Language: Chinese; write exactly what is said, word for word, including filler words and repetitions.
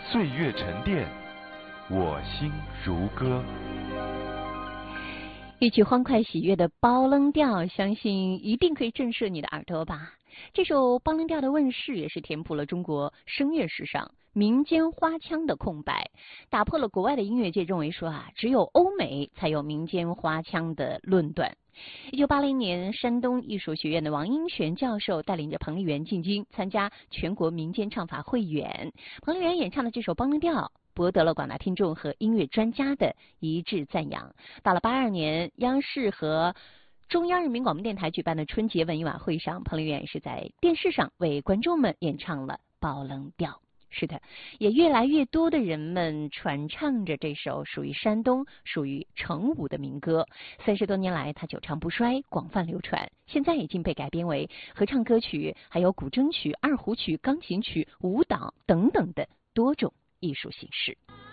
岁月沉淀，我心如歌。 一曲欢快喜悦的包楞调，相信一定可以震慑你的耳朵吧。这首包楞调的问世，也是填补了中国声乐史上民间花腔的空白，打破了国外的音乐界认为说啊，只有欧美才有民间花腔的论断。一九八零年，山东艺术学院的王英璇教授带领着彭丽媛进京参加全国民间唱法汇演，彭丽媛演唱的这首包楞调博得了广大听众和音乐专家的一致赞扬。到了八二年，央视和中央人民广播电台举办的春节文艺晚会上，彭丽媛是在电视上为观众们演唱了包楞调。是的，也越来越多的人们传唱着这首属于山东、属于成武的民歌。三十多年来，它久唱不衰，广泛流传。现在已经被改编为合唱歌曲，还有古筝曲、二胡曲、钢琴曲、舞蹈等等的多种艺术形式。